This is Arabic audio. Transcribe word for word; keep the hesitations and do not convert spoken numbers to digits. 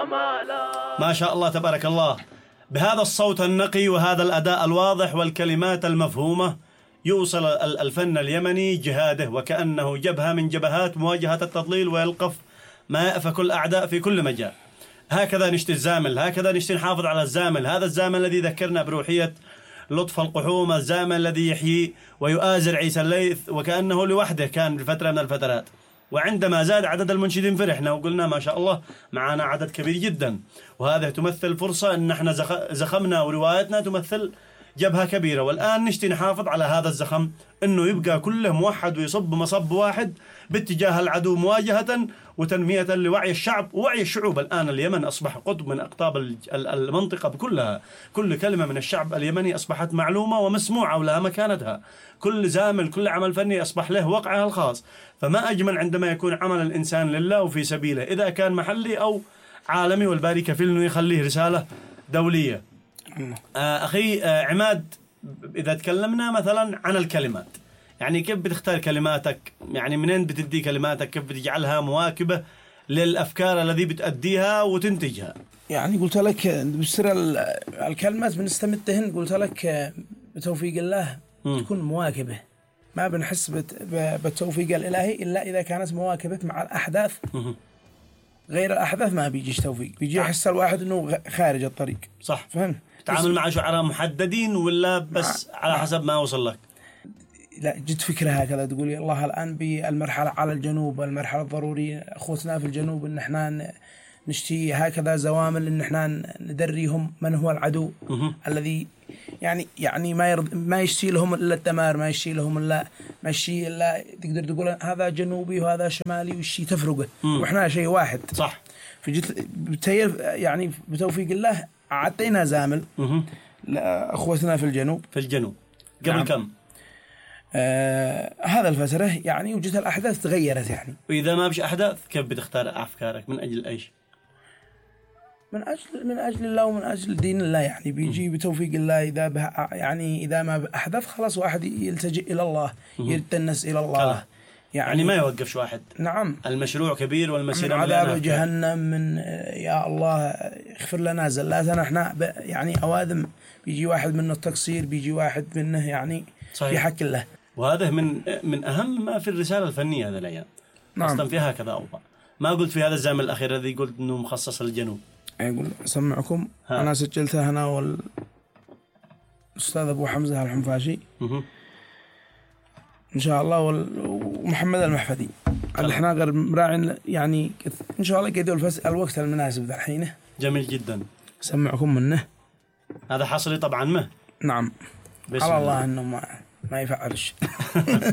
جمالا. ما شاء الله تبارك الله. بهذا الصوت النقي وهذا الأداء الواضح والكلمات المفهومة يوصل الفن اليمني جهاده، وكأنه جبهة من جبهات مواجهة التضليل ويلقف ما يأفك الأعداء في كل مجال. هكذا نشتي الزامل، هكذا نشتي نحافظ على الزامل، هذا الزامل الذي ذكرنا بروحية لطف القحوم، الزامل الذي يحيي ويؤازر عيسى الليث وكأنه لوحده كان بفترة من الفترات. وعندما زاد عدد المنشدين فرحنا وقلنا ما شاء الله معنا عدد كبير جدا، وهذا تمثل فرصة أن احنا زخمنا وروايتنا تمثل جبهة كبيرة. والآن نشتي نحافظ على هذا الزخم أنه يبقى كله موحد ويصب مصب واحد باتجاه العدو مواجهة وتنمية لوعي الشعب ووعي الشعوب. الآن اليمن أصبح قطب من أقطاب المنطقة كلها، كل كلمة من الشعب اليمني أصبحت معلومة ومسموعة ولها مكانتها، كل زامل كل عمل فني أصبح له وقعها الخاص. فما أجمل عندما يكون عمل الإنسان لله وفي سبيله، إذا كان محلي أو عالمي، والباري كفيل أنه يخليه رسالة دولية. آه أخي آه عماد، إذا تكلمنا مثلا عن الكلمات، يعني كيف بتختار كلماتك؟ يعني منين بتدي كلماتك؟ كيف بتجعلها مواكبة للأفكار الذي بتأديها وتنتجها؟ يعني قلت لك بسر الكلمات بنستمدهن، قلت لك بتوفيق الله م. تكون مواكبة، ما بنحس بالتوفيق الإلهي إلا إذا كانت مواكبة مع الأحداث. م. غير الأحداث ما بيجيش توفيق، بيجي يحس الواحد إنه خارج الطريق. صح، فهم؟ تعامل مع شعراء محددين ولا بس مع على حسب ما وصل لك؟ لا، جد فكرة هكذا تقولي الله الآن بالمرحلة على الجنوب، المرحلة الضرورية أخوتنا في الجنوب إن إحنا نشتي هكذا زوامل إن إحنا ندريهم من هو العدو الذي يعني يعني ما يرض ما يشتي لهم إلا الدمار، ما يشتي لهم إلا ما يشتي إلا تقدر تقول هذا جنوبي وهذا شمالي وشي تفرقه وإحنا شيء واحد. صح. فجت بتير يعني بتوفيق الله عطينا زامل لأخوتنا في الجنوب. في الجنوب قبل نعم. كم؟ آه هذا الفترة يعني وجدت الأحداث تغيرت يعني. وإذا ما بش أحداث كيف بتختار أفكارك؟ من أجل إيش؟ من أجل من أجل الله ومن أجل دين الله يعني. بيجي بتوفيق الله. إذا به يعني إذا ما أحدث خلاص واحد يلتجئ إلى الله، يتنس إلى الله يعني, يعني ما يوقفش واحد. نعم. المشروع كبير والمسيرة من عذاب جهنم، من يا الله اغفر لنا زلاتنا احنا يعني أوادم. بيجي واحد منه التقصير، بيجي واحد منه يعني صحيح. في حق الله. وهذا من من أهم ما في الرسالة الفنية هذا الأيام. نعم. أصلا فيها كذا أوضاع. ما قلت في هذا الزمن الأخير الذي قلت إنه مخصص للجنوب. أقول أسمعكم. ها. أنا سجلتها أنا والأستاذ أبو حمزة الحنفاشي مه. إن شاء الله، ومحمد المحفدي اللي إحنا غير مراعين يعني إن شاء الله كده الفس الوقت المناسب ذا الحين. جميل جدا. أسمعكم منه. هذا حصري طبعا. ما نعم على الله إنه ما ما يفعلش.